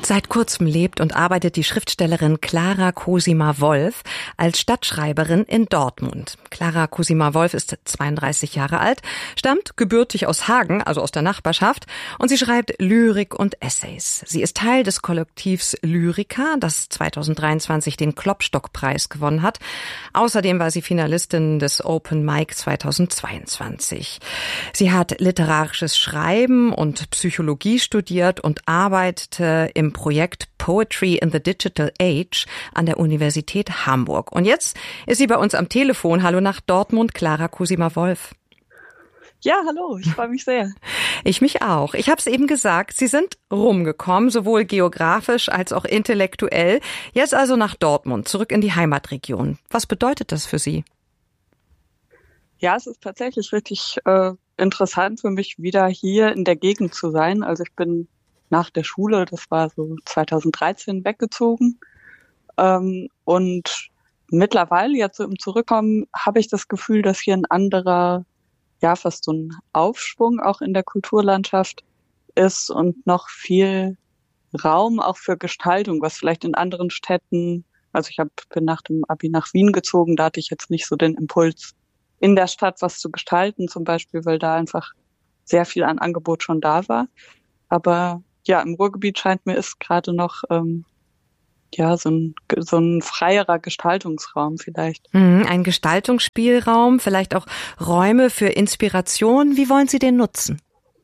Seit kurzem lebt und arbeitet die Schriftstellerin Clara Cosima Wolf als Stadtschreiberin in Dortmund. Clara Cosima Wolf ist 32 Jahre alt, stammt gebürtig aus Hagen, also aus der Nachbarschaft, und sie schreibt Lyrik und Essays. Sie ist Teil des Kollektivs Lyrica, das 2023 den Klopstock-Preis gewonnen hat. Außerdem war sie Finalistin des Open Mic 2022. Sie hat literarisches Schreiben und Psychologie studiert und arbeitete im Projekt Poetry in the Digital Age an der Universität Hamburg. Und jetzt ist sie bei uns am Telefon. Hallo nach Dortmund, Clara Cosima Wolf. Ja, hallo, ich freue mich sehr. Ich mich auch. Ich habe es eben gesagt, Sie sind rumgekommen, sowohl geografisch als auch intellektuell. Jetzt also nach Dortmund, zurück in die Heimatregion. Was bedeutet das für Sie? Ja, es ist tatsächlich richtig interessant für mich, wieder hier in der Gegend zu sein. Also ich bin nach der Schule, das war so 2013, weggezogen. Und mittlerweile, jetzt so im Zurückkommen, habe ich das Gefühl, dass hier ein anderer, ja, fast so ein Aufschwung auch in der Kulturlandschaft ist und noch viel Raum auch für Gestaltung, was vielleicht in anderen Städten, also bin nach dem Abi nach Wien gezogen, da hatte ich jetzt nicht so den Impuls, in der Stadt was zu gestalten, zum Beispiel, weil da einfach sehr viel an Angebot schon da war. Aber ja, im Ruhrgebiet scheint mir ist gerade noch so ein freierer Gestaltungsraum vielleicht. Ein Gestaltungsspielraum, vielleicht auch Räume für Inspiration. Wie wollen Sie den nutzen?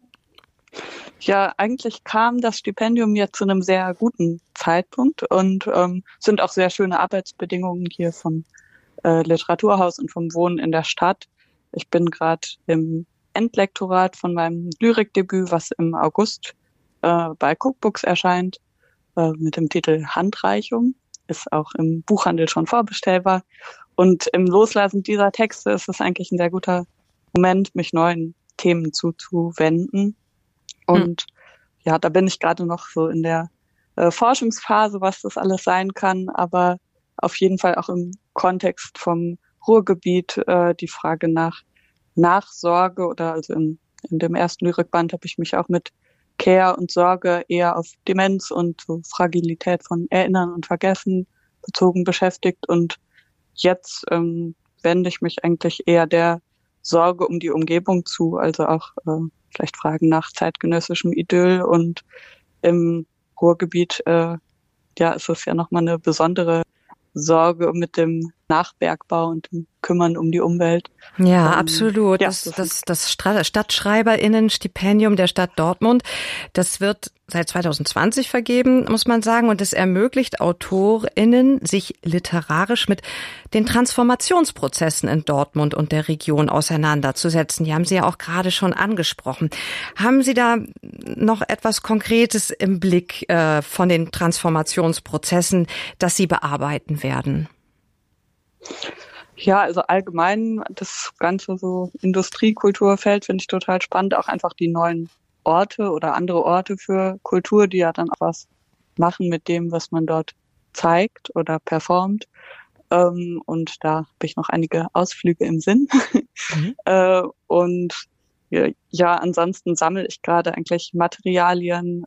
Ja, eigentlich kam das Stipendium ja zu einem sehr guten Zeitpunkt und sind auch sehr schöne Arbeitsbedingungen hier vom Literaturhaus und vom Wohnen in der Stadt. Ich bin gerade im Endlektorat von meinem Lyrikdebüt, was im August bei Cookbooks erscheint, mit dem Titel Handreichung, ist auch im Buchhandel schon vorbestellbar. Und im Loslassen dieser Texte ist es eigentlich ein sehr guter Moment, mich neuen Themen zuzuwenden. Und ja, da bin ich gerade noch so in der Forschungsphase, was das alles sein kann, aber auf jeden Fall auch im Kontext vom Ruhrgebiet die Frage nach Nachsorge oder also in dem ersten Lyrikband habe ich mich auch mit Care und Sorge eher auf Demenz und so Fragilität von Erinnern und Vergessen bezogen beschäftigt. Und jetzt wende ich mich eigentlich eher der Sorge um die Umgebung zu, also auch vielleicht Fragen nach zeitgenössischem Idyll. Und im Ruhrgebiet ist es ja nochmal eine besondere Sorge mit dem Nachbergbau und dem Kümmern um die Umwelt. Ja, absolut. Ja, das Stadtschreiberinnen-Stipendium der Stadt Dortmund, das wird seit 2020 vergeben, muss man sagen. Und es ermöglicht AutorInnen, sich literarisch mit den Transformationsprozessen in Dortmund und der Region auseinanderzusetzen. Die haben Sie ja auch gerade schon angesprochen. Haben Sie da noch etwas Konkretes im Blick von den Transformationsprozessen, das Sie bearbeiten werden? Ja, also allgemein das ganze so Industriekulturfeld finde ich total spannend. Auch einfach die neuen Orte oder andere Orte für Kultur, die ja dann auch was machen mit dem, was man dort zeigt oder performt. Und da habe ich noch einige Ausflüge im Sinn. Und ja, ansonsten sammle ich gerade eigentlich Materialien,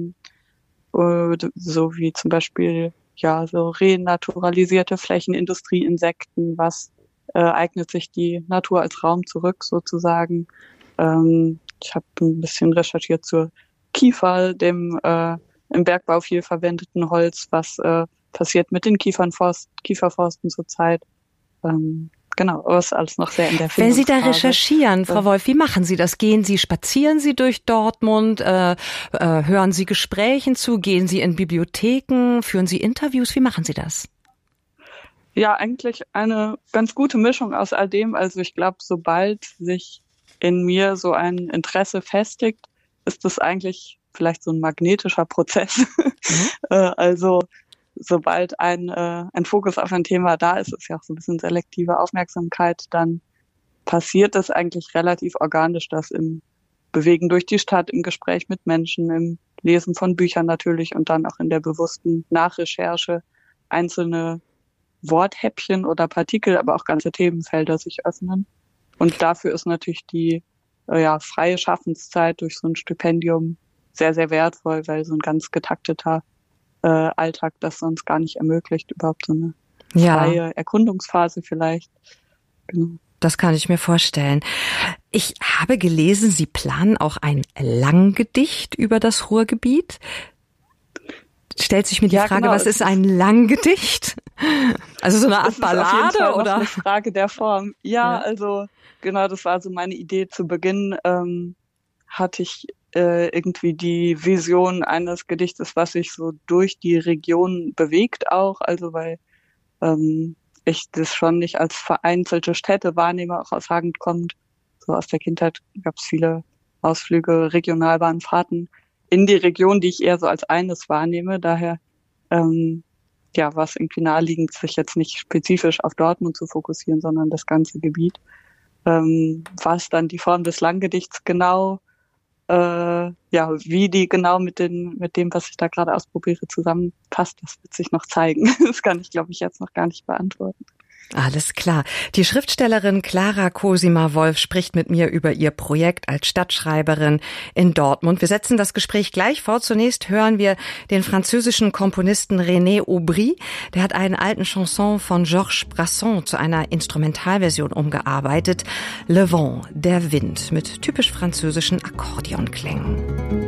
so wie zum Beispiel ja so renaturalisierte Flächen, Industrieinsekten, was eignet sich die Natur als Raum zurück sozusagen. Ich habe ein bisschen recherchiert zur Kiefer, dem im Bergbau viel verwendeten Holz, was passiert mit den Kieferforsten zurzeit. Genau, aber ist alles noch sehr in der Findungsphase. Wenn Sie da recherchieren, Frau Wolf, wie machen Sie das? Spazieren Sie durch Dortmund, hören Sie Gesprächen zu, gehen Sie in Bibliotheken, führen Sie Interviews? Wie machen Sie das? Ja, eigentlich eine ganz gute Mischung aus all dem. Also ich glaube, sobald sich in mir so ein Interesse festigt, ist das eigentlich vielleicht so ein magnetischer Prozess. Also sobald ein Fokus auf ein Thema da ist, ist ja auch so ein bisschen selektive Aufmerksamkeit, dann passiert das eigentlich relativ organisch, das im Bewegen durch die Stadt, im Gespräch mit Menschen, im Lesen von Büchern natürlich und dann auch in der bewussten Nachrecherche einzelne Worthäppchen oder Partikel, aber auch ganze Themenfelder sich öffnen. Und dafür ist natürlich die freie Schaffenszeit durch so ein Stipendium sehr, sehr wertvoll, weil so ein ganz getakteter Alltag das sonst gar nicht ermöglicht, überhaupt so eine freie Erkundungsphase vielleicht. Genau. Das kann ich mir vorstellen. Ich habe gelesen, Sie planen auch ein Langgedicht über das Ruhrgebiet. Stellt sich mir die Frage, genau, was ist ein Langgedicht? Also so eine Art Ballade, auf jeden Fall oder? Eine Frage der Form. Ja, also genau, das war so meine Idee zu Beginn. Hatte ich irgendwie die Vision eines Gedichtes, was sich so durch die Region bewegt auch. Also weil ich das schon nicht als vereinzelte Städte wahrnehme, auch aus Hagen kommt. So aus der Kindheit gab es viele Ausflüge, Regionalbahnfahrten in die Region, die ich eher so als eines wahrnehme. Daher war es irgendwie naheliegend, sich jetzt nicht spezifisch auf Dortmund zu fokussieren, sondern das ganze Gebiet. Was dann die Form des Langgedichts genau, wie die genau mit dem, was ich da gerade ausprobiere, zusammenpasst, das wird sich noch zeigen. Das kann ich, glaube ich, jetzt noch gar nicht beantworten. Alles klar. Die Schriftstellerin Clara Cosima-Wolf spricht mit mir über ihr Projekt als Stadtschreiberin in Dortmund. Wir setzen das Gespräch gleich fort. Zunächst hören wir den französischen Komponisten René Aubry. Der hat einen alten Chanson von Georges Brassens zu einer Instrumentalversion umgearbeitet. Le Vent, der Wind, mit typisch französischen Akkordeonklängen.